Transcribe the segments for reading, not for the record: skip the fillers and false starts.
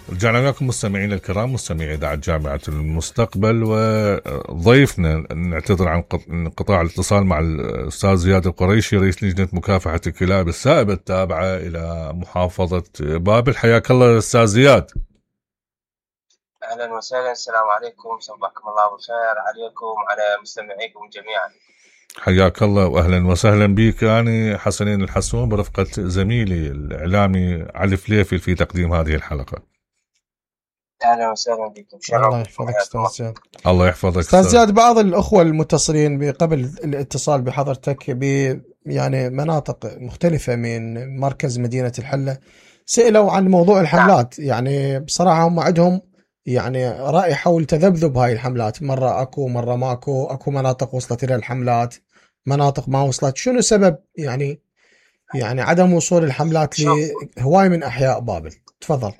رجعنا لكم مستمعينا الكرام، مستمعي إذاعة جامعة المستقبل، وضيفنا نعتذر عن انقطاع الاتصال مع الأستاذ زياد القريشي، رئيس لجنة مكافحة الكلاب السائبة التابعة إلى محافظة بابل. حياك الله أستاذ زياد. أهلا وسهلا، السلام عليكم، صباحكم الله بالخير عليكم وعلى مستمعيكم جميعا. حياك الله وأهلا وسهلا بك. أنا حسنين الحسون برفقة زميلي الإعلامي علي فليفل في تقديم هذه الحلقة. أهلا وسهلا بكم، الله يحفظك أستاذ زياد. الله يحفظك أستاذ زياد. بعض الأخوة المتصلين قبل الاتصال بحضرتك يعني مناطق مختلفة من مركز مدينة الحلة سئلوا عن موضوع الحملات. يعني بصراحة هم عندهم يعني رأي حول تذبذب هاي الحملات، مرة أكو مرة ماكو، أكو مناطق وصلت إلى الحملات، مناطق ما وصلت. شنو سبب يعني عدم وصول الحملات لهواي من أحياء بابل؟ تفضل.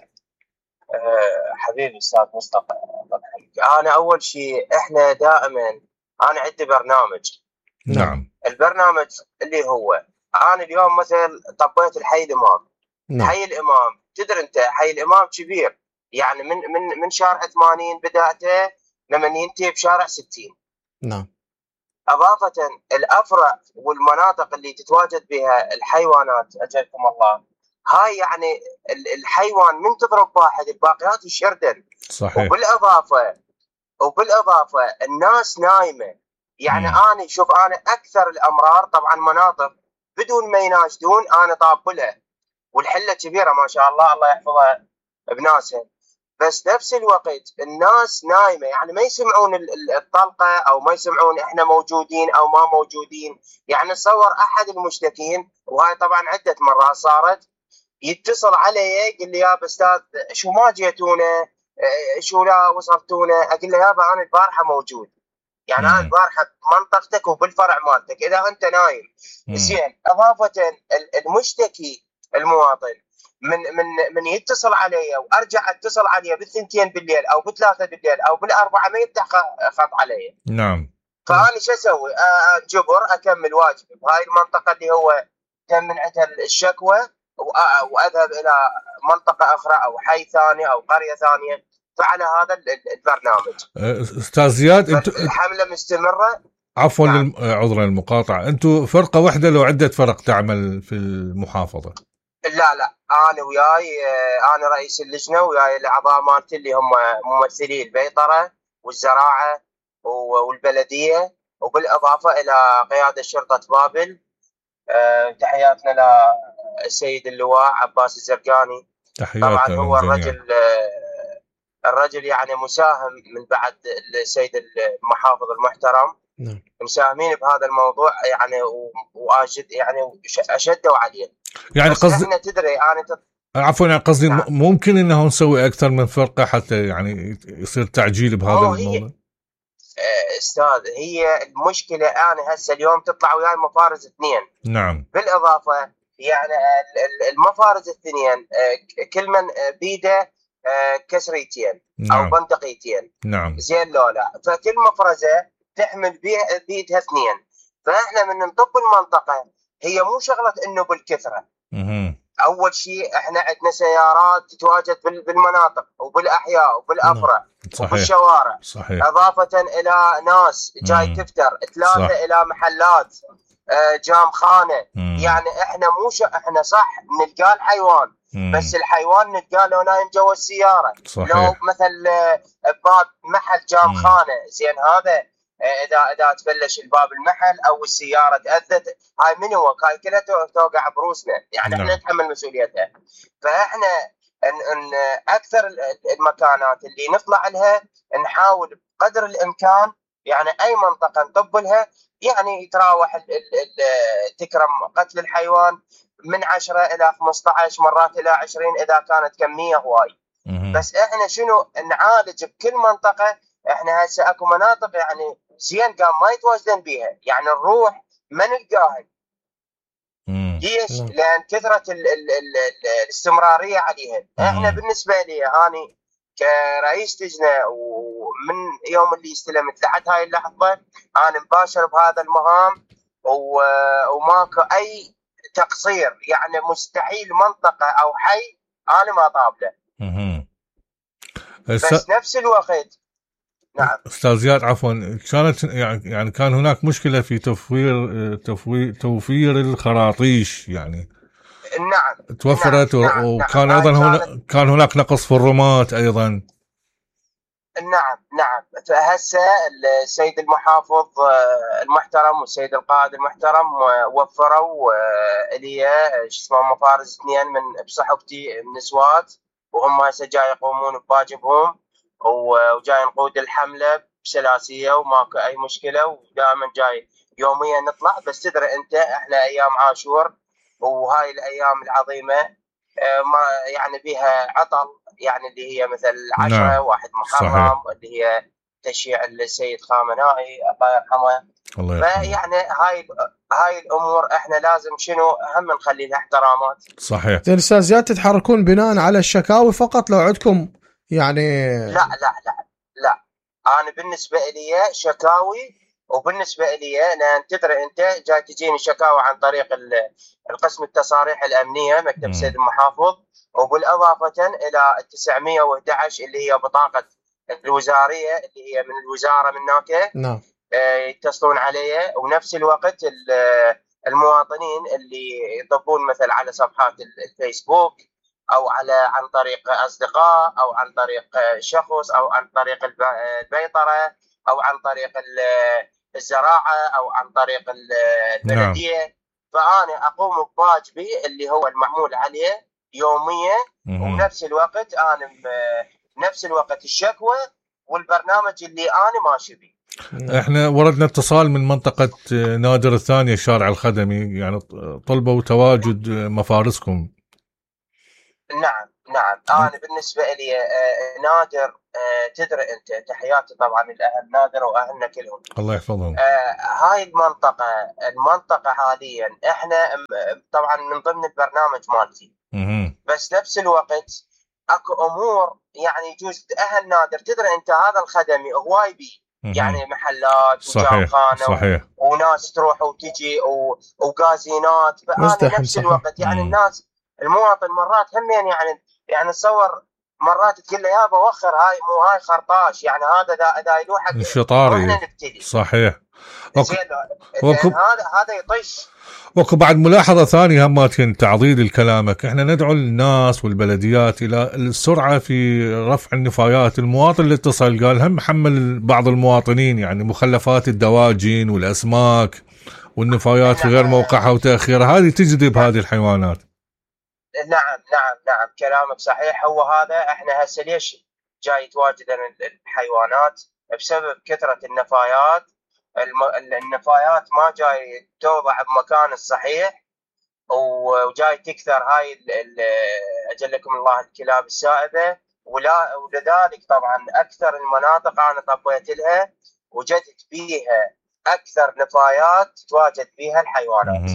حبيبي أستاذ مصطفى، أنا أول شيء إحنا دائما أنا عندي برنامج. نعم. البرنامج اللي هو أنا اليوم مثلا طبيت الحي الإمام. نعم. حي الإمام تدري أنت حي الإمام كبير، يعني من شارع 80 بدأته لما ينتهي بشارع 60. نعم. إضافة الأفرع والمناطق اللي تتواجد بها الحيوانات أجلكم الله، هاي يعني الحيوان من تضرب واحد الباقيات يشردن. صحيح. وبالإضافة الناس نايمة. يعني أنا شوف، أنا أكثر الأمرار طبعا مناطق بدون ما يناشدون أنا طابلها، والحلة كبيرة ما شاء الله، الله يحفظها بناسها. بس نفس الوقت الناس نايمة، يعني ما يسمعون الطلقة أو ما يسمعون إحنا موجودين أو ما موجودين. يعني تصور أحد المشتكين، وهاي طبعا عدة مرات صارت، يتصل علي يقول لي يا أستاذ شو ما جيتونا، شو لا وصلتونا. أقول له يابا أنا البارحة موجود، يعني أنا البارحة بمنطقتك وبالفرع مالتك إذا أنت نايم. زين. إضافة المشتكي المواطن من يتصل علي وارجع اتصل عليه بالثنتين بالليل او بالثلاثه بالليل او بالاربعه ما يفتح خط علي. نعم. فانا شو اسوي؟ جبر اكمل واجبي بهاي المنطقه اللي هو تم من عندها الشكوى، واذهب الى منطقه اخرى او حي ثاني او قريه ثانيه. فعلى هذا البرنامج استاذ زياد الحمله مستمره. عفوا. نعم. عذرا المقاطعه، انتم فرقه واحده لو عده فرق تعمل في المحافظه؟ لا انا وياي، انا رئيس اللجنه وياي الاعضاء مالتي اللي هم ممثلي البيطره والزراعه والبلديه، وبالاضافه الى قياده شرطه بابل. تحياتنا للسيد اللواء عباس الزرقاني. طبعا هو الرجل يعني مساهم من بعد السيد المحافظ المحترم. مساهمين بهذا الموضوع يعني، واجد يعني اشدوا عليه. يعني قصدي احنا تدري انا عفوا، يعني قصدي ممكن انه نسوي اكثر من فرقه حتى يعني يصير تعجيل بهذا الموضوع. استاذ هي المشكله انا هسه اليوم تطلع وياي مفارز 2. نعم. بالاضافه يعني المفارز 2 كل من بيده كسريتين. نعم. او بندقيتين. نعم. زين لا فكل مفرزه تحمل بيدها 2. فاحنا من نطب المنطقه هي مو شغله انه بالكثره. اول شيء احنا عندنا سيارات تتواجد بالمناطق وبالاحياء وبالافرع وبالشوارع. صحيح. اضافه الى ناس جاي تفتر 3 الى محلات جام خانه. يعني احنا احنا صح نلقى الحيوان، بس الحيوان نلقى له نايم جوا السياره. صحيح. لو مثل باب محل جام خانه، زين هذا اذا تبلش الباب المحل او السياره تاذت، هاي من هو؟ هاي كلها توقع بروسنا، يعني احنا نتحمل مسؤوليتها. فاحنا اكثر المكانات اللي نطلع لها نحاول بقدر الامكان، يعني اي منطقه نطب لها، يعني يتراوح تكرم قتل الحيوان من 10 الى 15 مرات الى 20 اذا كانت كميه هواي. بس احنا شنو نعالج بكل منطقه. احنا هسه اكو مناطق يعني زين قام ما يتواجدن بيها، يعني نروح ما نلقاها. ليش؟ لان كثره الاستمراريه عليها. احنا بالنسبه لي انا كرئيس لجنه، ومن يوم اللي استلمت لحد هاي اللحظه انا مباشر بهذا المهام، وماكو اي تقصير. يعني مستحيل منطقه او حي انا ما طابله. بس نفس الوقت نعم استاذ زياد عفوا، كانت يعني كان هناك مشكله في توفير الخراطيش يعني. نعم توفرت نعم وكان نعم ايضا كان هناك نقص في الرمات ايضا. نعم فهسه السيد المحافظ المحترم والسيد القائد المحترم وفروا لي شو اسمه مفارز 2 من بصحبتي النسوات، وهم هسه جاي يقومون بواجبهم وجاي نقود الحمله بسلاسيه وماكو اي مشكله، ودائما جاي يوميا نطلع. بس تدري انت احنا ايام عاشور وهاي الايام العظيمه ما يعني بها عطل، يعني اللي هي مثل 10 نعم 1 صحيح. محرم اللي هي تشييع السيد خامنائي الله يرحمه. الله يرحمه. فيعني هاي الامور احنا لازم شنو هم نخلي لها احترامات. صحيح. زين استاذ زياد، تتحركون بناء على الشكاوي فقط لو عندكم يعني؟ لا انا بالنسبه لي شكاوي، وبالنسبه لي لان تدري انت جاي تجيني شكاوى عن طريق القسم التصاريح الامنيه مكتب السيد المحافظ، وبالاضافه الى 911 اللي هي بطاقه الوزاريه اللي هي من الوزاره من هناك. نعم. يتصلون علي، ونفس الوقت المواطنين اللي يطبون مثل على صفحات الفيسبوك او عن طريق اصدقاء او عن طريق شخص او عن طريق البيطره او عن طريق الزراعه او عن طريق البلديه. نعم. فانا اقوم بواجبي اللي هو المعمول عليه يوميا، ونفس الوقت انا نفس الوقت الشكوى والبرنامج اللي انا ماشي به. احنا وردنا اتصال من منطقة نادر الثانية الشارع الخدمي، يعني طلبوا تواجد مفارسكم. نعم انا بالنسبة لي نادر تدري انت تحياتي طبعا الاهل نادر واهلنا كلهم الله يحفظهم. هاي المنطقة حاليا احنا طبعا من ضمن البرنامج مالتي، بس نفس الوقت اكو امور يعني يجوز اهل نادر تدري انت هذا الخدمي هواي بي يعني محلات وجامخانه وناس تروح وتجي وغازينات. فانا نفس الوقت يعني الناس المواطن مرات هم يعني تصور مرات تقول له يابا وخر هاي مو هاي خرطاش، يعني هذا دا يلوحك الشطاري. صحيح. هذا يطش. وكو بعد ملاحظة ثانية هماتين تعضيد لكلامك، احنا ندعو الناس والبلديات الى السرعة في رفع النفايات. المواطن اللي اتصل قال هم محمل بعض المواطنين يعني مخلفات الدواجن والاسماك والنفايات في غير موقعها وتأخيرها، هذه تجذب هذه الحيوانات. نعم كلامك صحيح. هو هذا احنا هسه ليش جاي تواجد الحيوانات؟ بسبب كثرة النفايات. النفايات ما جاي توضع بمكان الصحيح، وجاي تكثر هاي اجلكم الله الكلاب السائبة. ولذلك طبعا اكثر المناطق انا طبيت لها وجدت بيها اكثر نفايات تواجد بيها الحيوانات.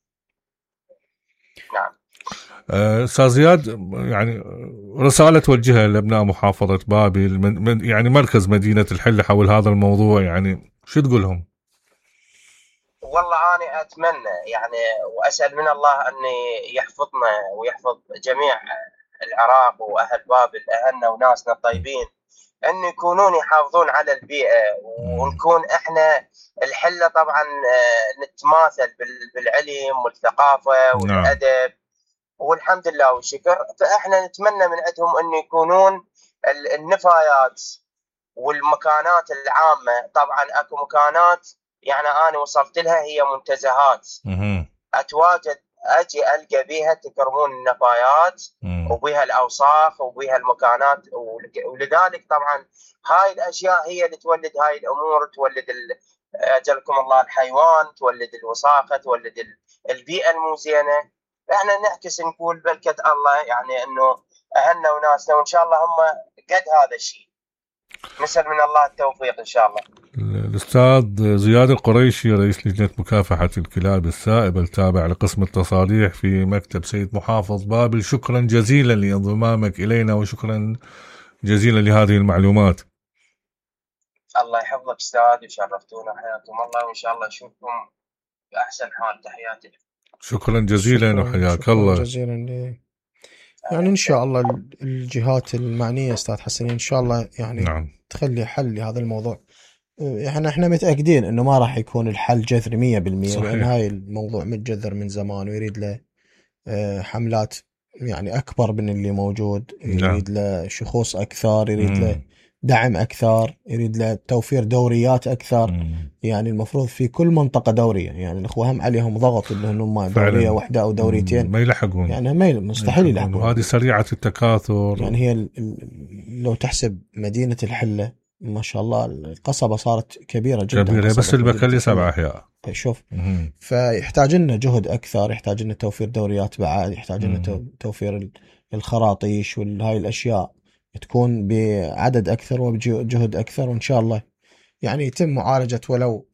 نعم. استاذ زياد، يعني رسالة توجهها لابناء محافظة بابل يعني مركز مدينة الحلة حول هذا الموضوع، يعني شو تقول لهم؟ والله أنا أتمنى يعني وأسأل من الله أن يحفظنا ويحفظ جميع العراق وأهل بابل أهلنا وناسنا الطيبين، أن يكونون يحافظون على البيئة، ونكون إحنا الحلة طبعا نتماثل بالعلم والثقافة والأدب والحمد لله والشكر. فإحنا نتمنى من عندهم أن يكونون النفايات والمكانات العامة. طبعا أكو مكانات يعني أنا وصلت لها هي منتزهات أتواجد أجي ألقى بيها تكرمون النفايات وبيها الأوصاف وبيها المكانات. ولذلك طبعا هاي الأشياء هي اللي تولد هاي الأمور، تولد أجلكم الله الحيوان، تولد الوساخة، تولد البيئة المزينة. احنا نعكس نقول بركة الله يعني انه اهلنا وناسنا وان شاء الله هم قد هذا الشيء. نسأل من الله التوفيق ان شاء الله. الأستاذ زياد القريشي رئيس لجنة مكافحة الكلاب السائبة التابع لقسم التصاريح في مكتب سيد محافظ بابل، شكرا جزيلا لانضمامك إلينا وشكرا جزيلا لهذه المعلومات. الله يحفظك أستاذ وشرفتونا حياكم الله، وإن شاء الله نشوفكم بأحسن حال. تحياتي. شكرا جزيلا وحياك الله. شكرا جزيلا يعني إن شاء الله الجهات المعنية أستاذ حسنين إن شاء الله يعني نعم. تخلي حل لهذا الموضوع. احنا متأكدين انه ما راح يكون الحل جذري 100%، لان هاي الموضوع متجذر من زمان ويريد له حملات يعني اكبر من اللي موجود، يريد له شخوص اكثر، يريد له دعم اكثر، يريد له توفير دوريات اكثر. يعني المفروض في كل منطقة دورية، يعني الاخوة هم عليهم ضغط انهم دورية واحدة او دوريتين ما يلحقون، يعني ما مستحيل يلحقون. وهذه سريعة التكاثر. يعني هي لو تحسب مدينة الحلة ما شاء الله القصبة صارت كبيرة جدا، كبيرة، بس البكالي 7 أحياء. شوف، فيحتاج لنا جهد أكثر، يحتاج لنا توفير دوريات بعد، يحتاج لنا توفير الخراطيش وهاي الأشياء تكون بعدد أكثر وبجهد أكثر، وإن شاء الله يعني يتم معالجة ولو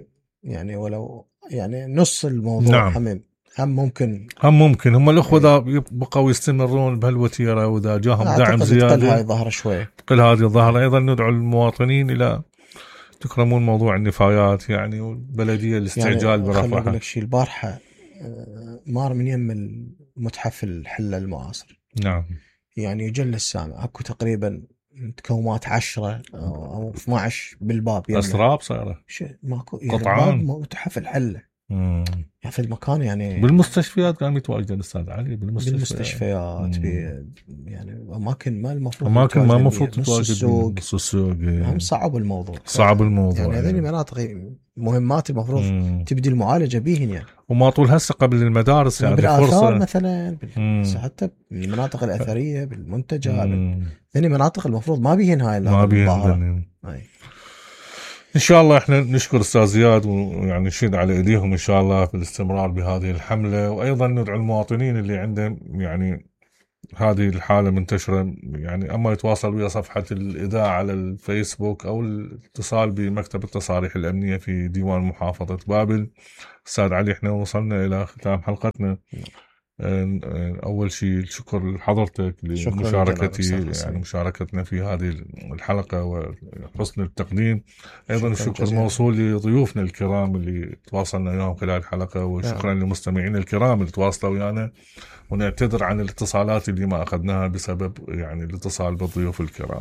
يعني نص الموضوع. نعم. هم ممكن هم الأخوة ذا يبقوا يستمرون بهالوتيرة، وإذا جاهم دعم زيادة هاي ظهر شوية، هذه الظهر. أيضا ندعو المواطنين إلى تكرمون موضوع النفايات يعني، والبلدية الاستعجال يعني برفعها. خليني أقول لك شيء، البارحة مار من يم المتحف الحلة المعاصر. نعم. يعني يجل السامع اكو تقريبا تكومات 10 أو 12 بالباب، أسراب صايرة ماكو قطعان متحف الحلة يعني في المكان. يعني بالمستشفيات قام يتواجد الأستاذ علي، بالمستشفيات يعني أماكن ما المفروض ما المفروض تتواجد نص السوق. هم صعب الموضوع يعني هذه المناطق مهمات المفروض تبدي المعالجة بيهن يعني. وما طول هسه قبل المدارس يعني بالآثار مثلا حتى بالمناطق الأثرية بالمنتجات هذه مناطق المفروض ما بيهن هاي الظاهرة. إن شاء الله إحنا نشكر أستاذ زياد، ويعني نشيد على إيديهم إن شاء الله في الاستمرار بهذه الحملة، وأيضا ندعو المواطنين اللي عندهم يعني هذه الحالة منتشرة يعني، أما يتواصل ويا صفحة الإذاعة على الفيسبوك أو الاتصال بمكتب التصاريح الأمنية في ديوان محافظة بابل. أستاذ علي، إحنا وصلنا إلى ختام حلقتنا. أول شيء الشكر لحضرتك لمشاركتي يعني مشاركتنا في هذه الحلقة وحسن التقديم. أيضا الشكر موصول لضيوفنا الكرام اللي تواصلنا وياهم خلال الحلقة، وشكرا للمستمعين الكرام اللي تواصلوا ويانا، ونعتذر عن الاتصالات اللي ما أخذناها بسبب يعني الاتصال بالضيوف الكرام.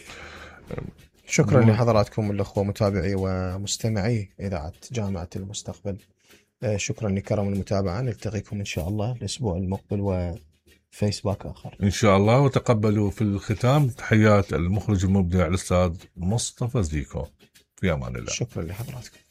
شكرا لحضراتكم الأخوة متابعي ومستمعي إذاعة جامعة المستقبل. شكرا لكرم المتابعة، نلتقيكم إن شاء الله الأسبوع المقبل وفيسباك آخر إن شاء الله. وتقبلوا في الختام تحيات المخرج المبدع الأستاذ مصطفى زيكو. في أمان الله. شكرا لحضراتكم.